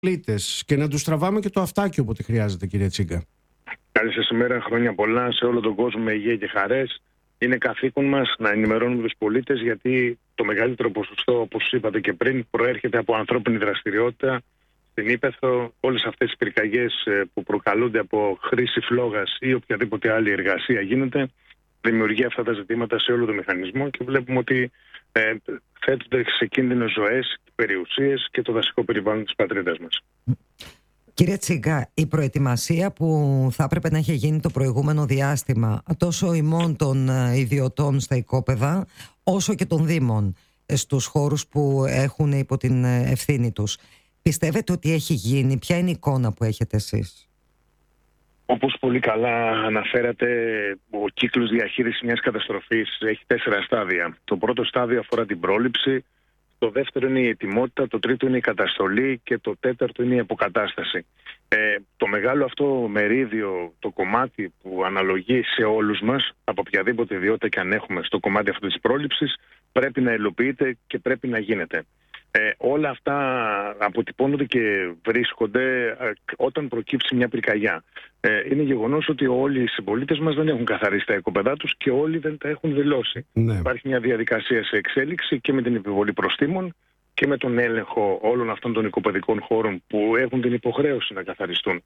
πολίτες και να τους τραβάμε και το αυτάκι όποτε χρειάζεται, κύριε Τσίγκα. Καλή σας ημέρα, χρόνια πολλά σε όλο τον κόσμο με υγεία και χαρές. Είναι καθήκον μας να ενημερώνουμε τους πολίτες, γιατί το μεγαλύτερο ποσοστό, όπως είπατε και πριν, προέρχεται από ανθρώπινη δραστηριότητα στην ύπαιθρο. Όλες αυτές οι πυρκαγιές που προκαλούνται από χρήση φλόγας ή οποιαδήποτε άλλη εργασία γίνεται, δημιουργεί αυτά τα ζητήματα σε όλο το μηχανισμό και βλέπουμε ότι θέτονται σε κίνδυνο ζωές, περιουσίες και το δασικό περιβάλλον της πατρίδας μας. Κύριε Τσίγκα, η προετοιμασία που θα έπρεπε να είχε γίνει το προηγούμενο διάστημα τόσο ημών των ιδιωτών στα οικόπεδα όσο και των δήμων στους χώρους που έχουν υπό την ευθύνη τους, πιστεύετε ότι έχει γίνει? Ποια είναι η εικόνα που έχετε εσείς? Όπως πολύ καλά αναφέρατε, ο κύκλος διαχείρισης μιας καταστροφής έχει 4 στάδια. Το πρώτο στάδιο αφορά την πρόληψη, το δεύτερο είναι η ετοιμότητα, το τρίτο είναι η καταστολή και το τέταρτο είναι η αποκατάσταση. Το μεγάλο αυτό μερίδιο, το κομμάτι που αναλογεί σε όλους μας, από οποιαδήποτε ιδιότητα και αν έχουμε στο κομμάτι αυτή της πρόληψης, πρέπει να υλοποιείται και πρέπει να γίνεται. Όλα αυτά αποτυπώνονται και βρίσκονται όταν προκύψει μια πυρκαγιά. Είναι γεγονός ότι όλοι οι συμπολίτες μας δεν έχουν καθαρίσει τα οικόπεδά τους και όλοι δεν τα έχουν δηλώσει. Ναι. Υπάρχει μια διαδικασία σε εξέλιξη και με την επιβολή προστίμων και με τον έλεγχο όλων αυτών των οικοπεδικών χώρων που έχουν την υποχρέωση να καθαριστούν.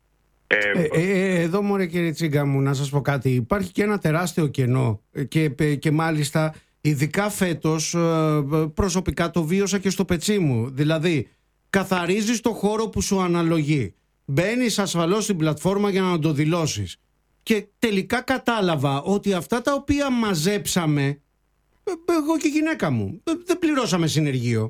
Εδώ μωρέ κύριε Τσίγκα μου, να σας πω κάτι. Υπάρχει και ένα τεράστιο κενό και μάλιστα ειδικά φέτος προσωπικά το βίωσα και στο πετσί μου. Δηλαδή καθαρίζεις το χώρο που σου αναλογεί, μπαίνεις ασφαλώς στην πλατφόρμα για να το δηλώσεις και τελικά κατάλαβα ότι αυτά τα οποία μαζέψαμε, εγώ και η γυναίκα μου δεν πληρώσαμε συνεργείο,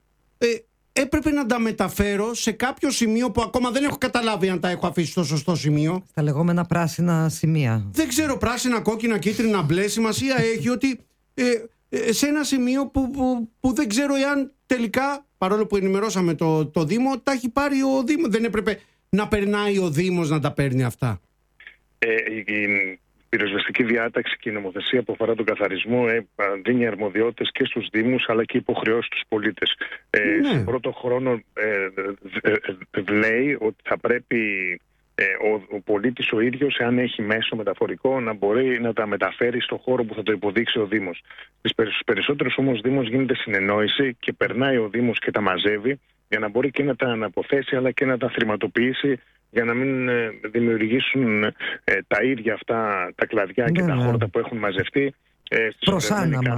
έπρεπε να τα μεταφέρω σε κάποιο σημείο που ακόμα δεν έχω καταλάβει αν τα έχω αφήσει στο σωστό σημείο. Στα λεγόμενα πράσινα σημεία. Δεν ξέρω, πράσινα, κόκκινα, κίτρινα, μπλε, σημασία έχει ότι σε ένα σημείο που δεν ξέρω εάν τελικά, παρόλο που ενημερώσαμε το Δήμο, τα έχει πάρει ο Δήμος. Δεν έπρεπε να περνάει ο Δήμος να τα παίρνει αυτά? Η πυροσβεστική διάταξη και η νομοθεσία που αφορά τον καθαρισμό δίνει αρμοδιότητες και στους Δήμους αλλά και υποχρεώσεις στους πολίτες. Στον πρώτο χρόνο λέει ότι θα πρέπει ο πολίτης ο ίδιος, εάν έχει μέσο μεταφορικό, να μπορεί να τα μεταφέρει στο χώρο που θα το υποδείξει ο Δήμος. Στους περισσότερους όμως Δήμους γίνεται συνεννόηση και περνάει ο Δήμος και τα μαζεύει για να μπορεί και να τα αναποθέσει αλλά και να τα θρηματοποιήσει, για να μην δημιουργήσουν τα ίδια αυτά τα κλαδιά και τα χόρτα που έχουν μαζευτεί προσάναμα.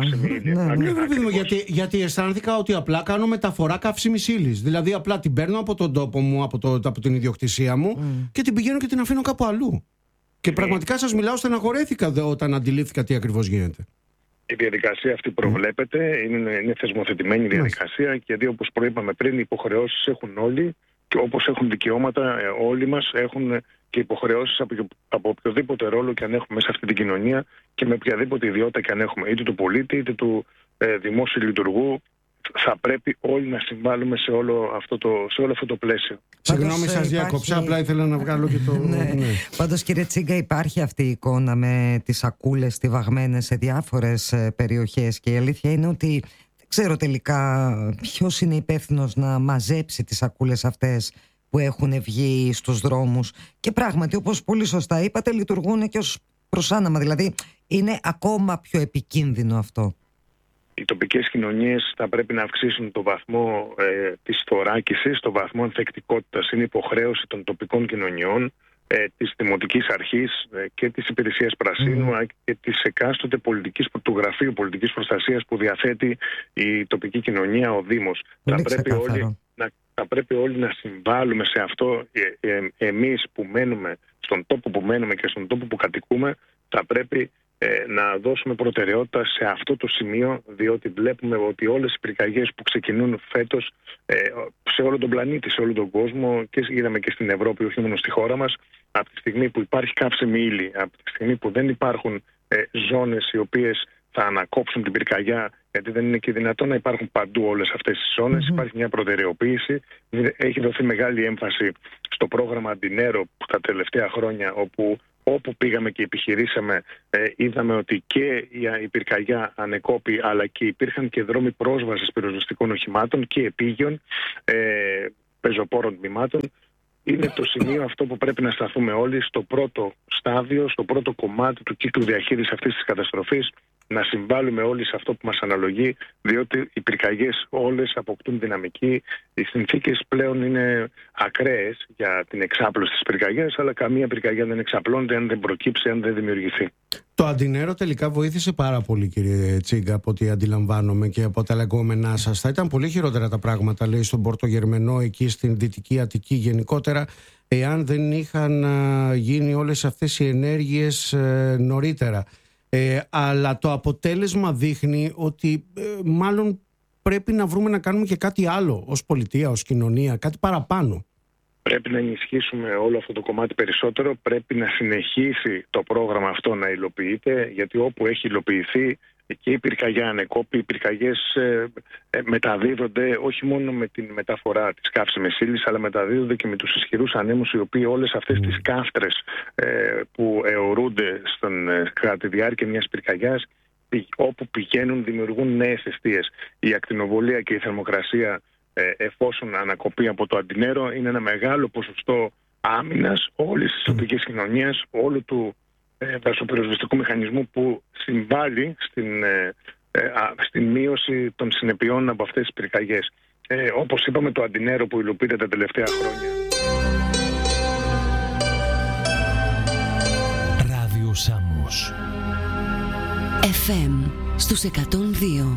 Γιατί αισθάνθηκα ότι απλά κάνω μεταφορά καύσιμης ύλης. Δηλαδή απλά την παίρνω από τον τόπο μου, από την ιδιοκτησία μου και την πηγαίνω και την αφήνω κάπου αλλού. Και πραγματικά σας μιλάω, στεναχωρέθηκα όταν αντιλήφθηκα τι ακριβώς γίνεται. Η διαδικασία αυτή προβλέπεται, είναι θεσμοθετημένη διαδικασία και όπως προείπαμε πριν, οι υποχρεώσεις έχουν όλοι. Και όπως έχουν δικαιώματα, όλοι μας έχουν και υποχρεώσεις από οποιοδήποτε ρόλο και αν έχουμε μέσα αυτή την κοινωνία και με οποιαδήποτε ιδιότητα και αν έχουμε, είτε του πολίτη είτε του δημόσιου λειτουργού. Θα πρέπει όλοι να συμβάλλουμε σε όλο αυτό το πλαίσιο. Συγγνώμη, σας διακόψα, απλά ήθελα να βγάλω και το... Πάντως κύριε Τσίγκα, υπάρχει αυτή η εικόνα με τις σακούλες στιβαγμένες σε διάφορες περιοχές και η αλήθεια είναι ότι ξέρω τελικά ποιος είναι υπεύθυνος να μαζέψει τις σακούλες αυτές που έχουν βγει στους δρόμους και πράγματι, όπως πολύ σωστά είπατε, λειτουργούν και ως προσάναμα. Δηλαδή είναι ακόμα πιο επικίνδυνο αυτό. Οι τοπικές κοινωνίες θα πρέπει να αυξήσουν το βαθμό της θωράκισης, το βαθμό ανθεκτικότητας. Είναι υποχρέωση των τοπικών κοινωνιών, της Δημοτικής Αρχής και της Υπηρεσίας Πρασίνου και της εκάστοτε του Γραφείου Πολιτικής Προστασίας που διαθέτει η τοπική κοινωνία, ο Δήμος. Θα πρέπει όλοι να συμβάλλουμε σε αυτό. Εμείς που μένουμε στον τόπο που μένουμε και στον τόπο που κατοικούμε, θα πρέπει να δώσουμε προτεραιότητα σε αυτό το σημείο, διότι βλέπουμε ότι όλες οι πυρκαγιές που ξεκινούν φέτος σε όλο τον πλανήτη, σε όλο τον κόσμο, και είδαμε και στην Ευρώπη, όχι μόνο στη χώρα μας, από τη στιγμή που υπάρχει καύσιμη ύλη, από τη στιγμή που δεν υπάρχουν ζώνες οι οποίες θα ανακόψουν την πυρκαγιά, γιατί δεν είναι και δυνατόν να υπάρχουν παντού όλες αυτές τις ζώνες, υπάρχει μια προτεραιοποίηση. Έχει δοθεί μεγάλη έμφαση στο πρόγραμμα Αντινέρο τα τελευταία χρόνια, όπου πήγαμε και επιχειρήσαμε, είδαμε ότι και η πυρκαγιά ανεκόπη, αλλά και υπήρχαν και δρόμοι πρόσβασης πυροσβεστικών οχημάτων και επίγειων. πεζοπόρων τμήματων. Είναι το σημείο αυτό που πρέπει να σταθούμε όλοι στο πρώτο στάδιο, στο πρώτο κομμάτι του κύκλου διαχείρισης αυτής της καταστροφής, να συμβάλλουμε όλοι σε αυτό που μας αναλογεί, διότι οι πυρκαγιές όλες αποκτούν δυναμική. Οι συνθήκες πλέον είναι ακραίες για την εξάπλωση της πυρκαγιάς, αλλά καμία πυρκαγιά δεν εξαπλώνεται αν δεν προκύψει, αν δεν δημιουργηθεί. Το Αντινέρο τελικά βοήθησε πάρα πολύ, κύριε Τσίγκα, από ό,τι αντιλαμβάνομαι και από τα λεγόμενά σας. Θα ήταν πολύ χειρότερα τα πράγματα, λέει, στον Πόρτο Γερμενό, εκεί στην Δυτική Αττική γενικότερα, εάν δεν είχαν γίνει όλες αυτές οι ενέργειες νωρίτερα. Αλλά το αποτέλεσμα δείχνει ότι μάλλον πρέπει να βρούμε να κάνουμε και κάτι άλλο ως πολιτεία, ως κοινωνία, κάτι παραπάνω. Πρέπει να ενισχύσουμε όλο αυτό το κομμάτι περισσότερο. Πρέπει να συνεχίσει το πρόγραμμα αυτό να υλοποιείται, γιατί όπου έχει υλοποιηθεί και η πυρκαγιά ανεκόπη, οι πυρκαγιές μεταδίδονται όχι μόνο με την μεταφορά της καύσιμης ύλης, αλλά μεταδίδονται και με τους ισχυρούς ανέμους, οι οποίοι όλες αυτές τις κάφτρες που αιωρούνται κατά τη διάρκεια μιας πυρκαγιάς, όπου πηγαίνουν, δημιουργούν νέες αιστείες. Η ακτινοβολία και η θερμοκρασία, εφόσον ανακοπεί από το Αντινέρο, είναι ένα μεγάλο ποσοστό άμυνας όλης της τοπικής κοινωνίας, όλου του δασοπυροσβεστικού μηχανισμού που συμβάλλει στην μείωση των συνεπειών από αυτές τις πυρκαγιές. Όπως είπαμε, το Αντινέρο που υλοποιείται τα τελευταία χρόνια. Ράδιο Σάμος FM στους 102.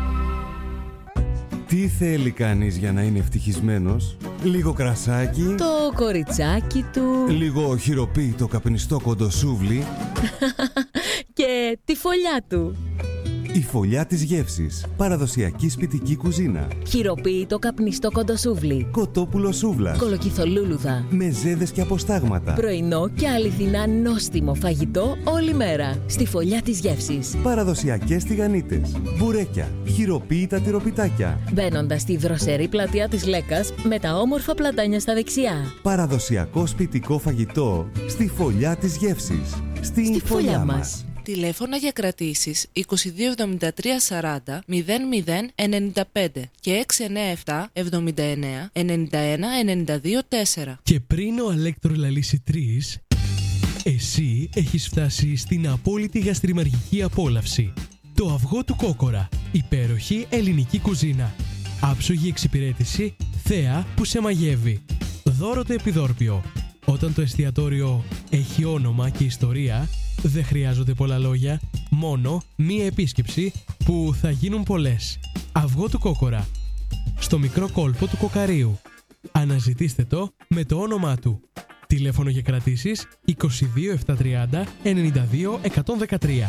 Τι θέλει κανείς για να είναι ευτυχισμένος? Λίγο κρασάκι, Το κοριτσάκι του λίγο χειροποίητο καπνιστό κοντοσούβλι και τη φωλιά του. Η φωλιά της γεύσης. Παραδοσιακή σπιτική κουζίνα. Χειροποίητο καπνιστό κοντοσούβλι. Κοτόπουλο σούβλας. Κολοκυθολούλουδα. Μεζέδες και αποστάγματα. Πρωινό και αληθινά νόστιμο φαγητό όλη μέρα. Στη φωλιά της γεύσης. Παραδοσιακές τηγανίτες. Μπουρέκια. Χειροποίητα τυροπιτάκια. Μπαίνοντας στη δροσερή πλατεία της Λέκας με τα όμορφα πλατάνια στα δεξιά. Παραδοσιακό σπιτικό φαγητό στη φωλιά της γεύσης. Στη φωλιά μας. Τηλέφωνα για κρατήσεις 22 73 40 00 95 και 697 79 91 92 4. Και πριν ο Αλέκτρο λαλήσει 3, εσύ έχεις φτάσει στην απόλυτη γαστριμαργική απόλαυση. Το αυγό του Κόκορα. Υπέροχη ελληνική κουζίνα. Άψογη εξυπηρέτηση, θέα που σε μαγεύει. Δώρο το επιδόρπιο. Όταν το εστιατόριο έχει όνομα και ιστορία, δεν χρειάζονται πολλά λόγια, μόνο μία επίσκεψη που θα γίνουν πολλές. Αυγό του Κόκορα. Στο μικρό κόλπο του Κοκαρίου. Αναζητήστε το με το όνομά του. Τηλέφωνο για κρατήσεις 22 730 92 113.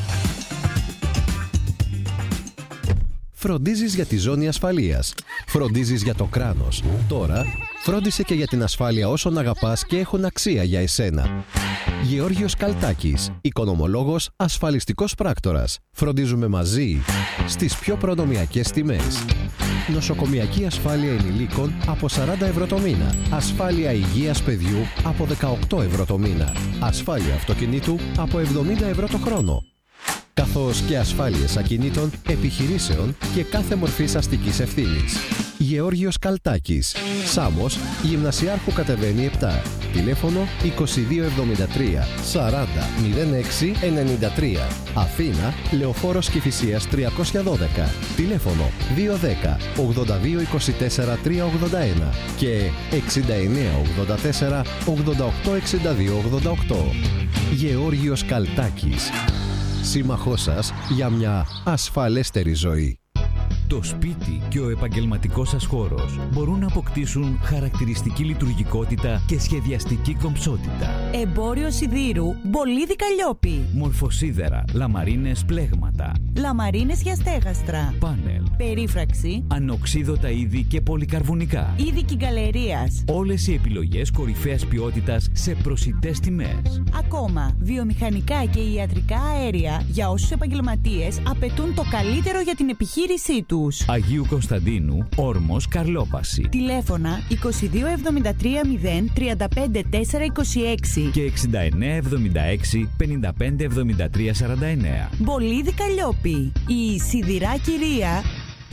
Φροντίζεις για τη ζώνη ασφαλείας. Φροντίζεις για το κράνος. Τώρα, φρόντισε και για την ασφάλεια όσων αγαπάς και έχουν αξία για εσένα. Γεώργιος Καλτάκης, οικονομολόγος, ασφαλιστικός πράκτορας. Φροντίζουμε μαζί στις πιο προνομιακές τιμές. Νοσοκομιακή ασφάλεια ενηλίκων από 40 ευρώ το μήνα. Ασφάλεια υγείας παιδιού από 18 ευρώ το μήνα. Ασφάλεια αυτοκινήτου από 70 ευρώ το χρόνο. Καθώς και ασφάλειες ακινήτων, επιχειρήσεων και κάθε μορφής αστικής ευθύνης. Γεώργιος Καλτάκης. Σάμος, Γυμνασιάρχου κατεβαίνει 7. Τηλέφωνο 2273 40 06 93. Αθήνα, Λεωφόρος Κηφισίας 312. Τηλέφωνο 210 82 24 381 και 69 84 88 62 88. Γεώργιος Καλτάκης. Σύμμαχός σας για μια ασφαλέστερη ζωή. Το σπίτι και ο επαγγελματικός σας χώρος μπορούν να αποκτήσουν χαρακτηριστική λειτουργικότητα και σχεδιαστική κομψότητα. Εμπόριο σιδήρου Μπολίδι Καλλιόπη. Μορφοσίδερα, λαμαρίνες πλέγματα. Λαμαρίνες για στέγαστρα. Πάνελ. Περίφραξη. Ανοξίδωτα είδη και πολυκαρβουνικά. Είδη κυγκαλερίας. Όλες οι επιλογές κορυφαίας ποιότητας σε προσιτές τιμές. Ακόμα, βιομηχανικά και ιατρικά αέρια για όσους επαγγελματίες απαιτούν το καλύτερο για την επιχείρησή τους. Αγίου Κωνσταντίνου, Όρμος, Καρλόπαση. Τηλέφωνα 22 73 0 35 4 26 και 69 76 55 73 49. Μπολίδι Καλλιόπη. Η σιδηρά κυρία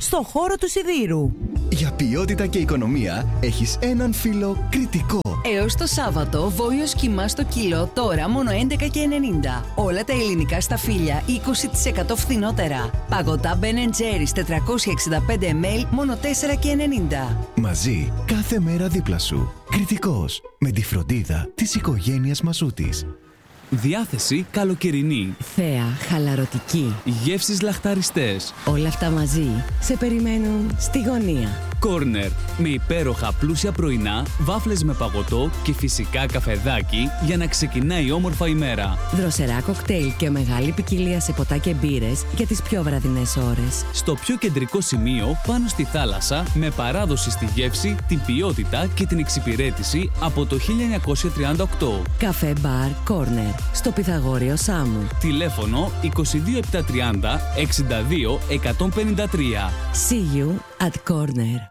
στο χώρο του σιδήρου. Για ποιότητα και οικονομία έχεις έναν φίλο Κρητικό. Έως το Σάββατο, βόλιος κιμά στο κιλό, τώρα μόνο 11,90. Όλα τα ελληνικά σταφύλια 20% φθηνότερα. Παγωτά Ben & Jerry's 465 ml, μόνο 4,90. Μαζί, κάθε μέρα δίπλα σου. Κρητικός, με τη φροντίδα της οικογένειας Μασούτης. Διάθεση καλοκαιρινή. Θέα, χαλαρωτική. Γεύσεις λαχταριστές. Όλα αυτά μαζί σε περιμένουν στη γωνία. Κόρνερ. Με υπέροχα πλούσια πρωινά, βάφλες με παγωτό και φυσικά καφεδάκι για να ξεκινάει όμορφα η μέρα. Δροσερά κοκτέιλ και μεγάλη ποικιλία σε ποτά και μπύρες για τις πιο βραδινές ώρες. Στο πιο κεντρικό σημείο, πάνω στη θάλασσα, με παράδοση στη γεύση, την ποιότητα και την εξυπηρέτηση από το 1938. Καφέ Μπαρ Κόρνερ. Στο Πυθαγόριο Σάμου. Τηλέφωνο 22730 62 153. See you at Corner.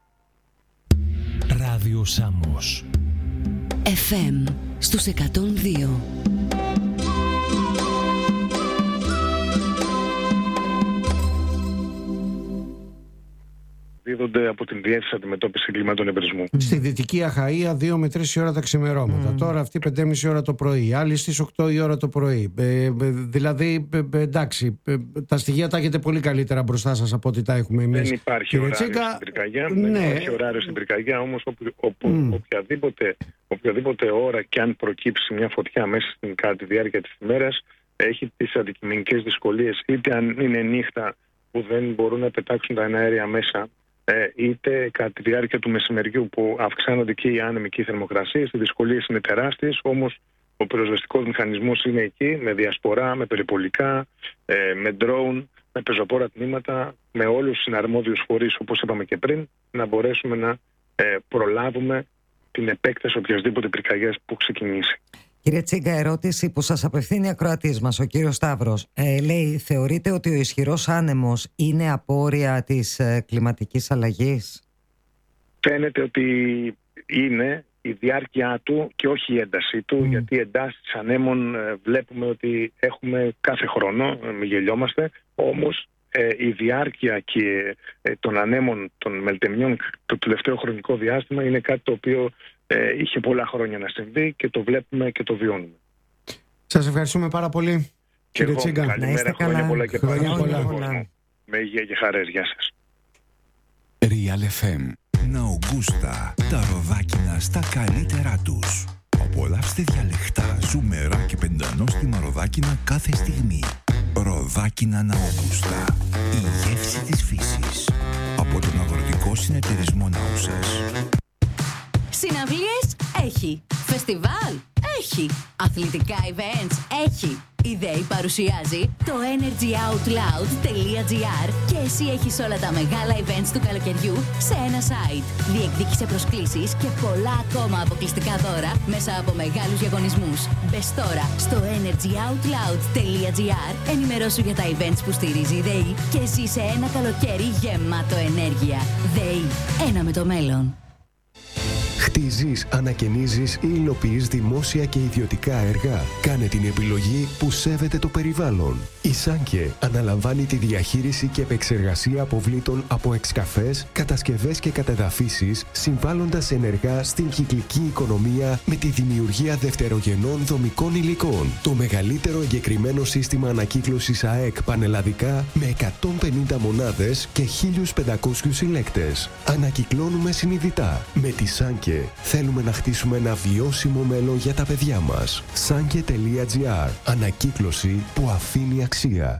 Ράδιο Σάμος. FM στους 102. Δίδονται από την Διεύθυνση Αντιμετώπισης Εγκλημάτων Εμπρισμού. Στη Δυτική Αχαΐα 2 με 3 η ώρα τα ξημερώματα. Τώρα αυτή 5,5 ώρα το πρωί. Άλλοι στις 8 η ώρα το πρωί. Δηλαδή, εντάξει, τα στοιχεία τα έχετε πολύ καλύτερα μπροστά σας από ό,τι τα έχουμε εμείς. Δεν υπάρχει ωράριο στην πυρκαγιά. Ναι. Δεν υπάρχει ωράριο στην πυρκαγιά, όμως οποιαδήποτε ώρα και αν προκύψει μια φωτιά μέσα κατά τη διάρκεια της ημέρας, έχει τις αντικειμενικές δυσκολίες. Είτε αν είναι νύχτα που δεν μπορούν να πετάξουν τα εναέρια μέσα, είτε κατά τη διάρκεια του μεσημεριού που αυξάνονται και οι άνεμοι και οι θερμοκρασίες, οι δυσκολίες είναι τεράστιες, όμως ο πυροσβεστικός μηχανισμός είναι εκεί με διασπορά, με περιπολικά, με ντρόουν, με πεζοπόρα τμήματα, με όλους τους συναρμόδιους φορείς, όπως είπαμε και πριν, να μπορέσουμε να προλάβουμε την επέκταση οποιασδήποτε πυρκαγιάς που ξεκινήσει. Κύριε Τσίγκα, ερώτηση που σας απευθύνει ακροατής μας, ο κύριος Σταύρος. Λέει, θεωρείτε ότι ο ισχυρός άνεμος είναι απόρρια της κλιματικής αλλαγής? Φαίνεται ότι είναι η διάρκεια του και όχι η έντασή του, γιατί οι εντάσεις ανέμων βλέπουμε ότι έχουμε κάθε χρόνο, μην γελιόμαστε, όμως η διάρκεια και των ανέμων, των μελτεμιών το τελευταίο χρονικό διάστημα είναι κάτι το οποίο είχε πολλά χρόνια να συμβεί και το βλέπουμε και το βιώνουμε. Σας ευχαριστούμε πάρα πολύ, κύριε Τσίγκα. Καλημέρα, χρόνια πολλά και πάλι στον κόσμο. Με υγεία και χαρές. Γεια σας. Real FM. Ναουγκούστα. Τα ροδάκινα στα καλύτερά τους. Απολαύστε διαλεκτά, ζουμερά και πεντανόστιμα ροδάκινα κάθε στιγμή. Ροδάκινα Ναουγκούστα. Η γεύση της φύσης. Από τον Αγροτικό Συνεταιρισμό Νάουσας. Συναυλίες έχει. Φεστιβάλ έχει. Αθλητικά events έχει. Η ΔΕΗ παρουσιάζει το energyoutloud.gr και εσύ έχεις όλα τα μεγάλα events του καλοκαιριού σε ένα site. Διεκδίκησε προσκλήσεις και πολλά ακόμα αποκλειστικά δώρα μέσα από μεγάλους διαγωνισμούς. Μπες τώρα στο energyoutloud.gr, ενημερώσου για τα events που στηρίζει η ΔΕΗ και ζήσε ένα καλοκαίρι γεμάτο ενέργεια. ΔΕΗ, ένα με το μέλλον. Χτίζεις, ανακαινίζεις ή υλοποιείς δημόσια και ιδιωτικά έργα. Κάνε την επιλογή που σέβεται το περιβάλλον. Η Σάνκε αναλαμβάνει τη διαχείριση και επεξεργασία αποβλήτων από εξκαφές, κατασκευές και κατεδαφίσεις, συμβάλλοντας ενεργά στην κυκλική οικονομία με τη δημιουργία δευτερογενών δομικών υλικών. Το μεγαλύτερο εγκεκριμένο σύστημα ανακύκλωσης ΑΕΚ πανελλαδικά με 150 μονάδες και 1.500 συλλέκτες. Ανακυκλώνουμε συνειδητά. Με τη Σάνκε θέλουμε να χτίσουμε ένα βιώσιμο μέλλον για τα παιδιά μας. Sanke.gr. Ανακύκλωση που αφήνει αξία.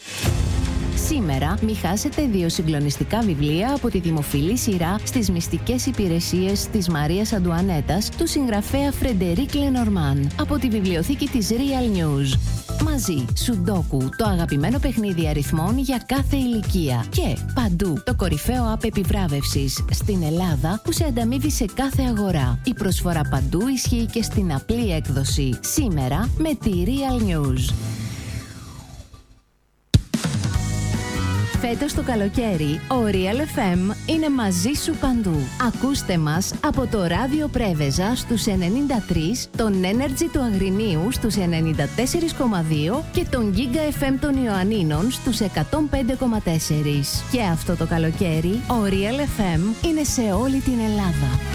Σήμερα μη χάσετε 2 συγκλονιστικά βιβλία από τη δημοφιλή σειρά στις μυστικές υπηρεσίες της Μαρίας Αντουανέτας του συγγραφέα Φρεντερίκ Λενορμάν από τη βιβλιοθήκη της Real News. Μαζί, Σουντόκου, το αγαπημένο παιχνίδι αριθμών για κάθε ηλικία. Και παντού, το κορυφαίο app επιβράβευσης στην Ελλάδα που σε ανταμείβει σε κάθε αγορά. Η προσφορά παντού ισχύει και στην απλή έκδοση. Σήμερα με τη Real News. Φέτος το καλοκαίρι, ο Real FM είναι μαζί σου παντού. Ακούστε μας από το ράδιο Πρέβεζα στους 93, τον Energy του Αγρινίου στους 94,2 και τον Giga FM των Ιωαννίνων στους 105,4. Και αυτό το καλοκαίρι, ο Real FM είναι σε όλη την Ελλάδα.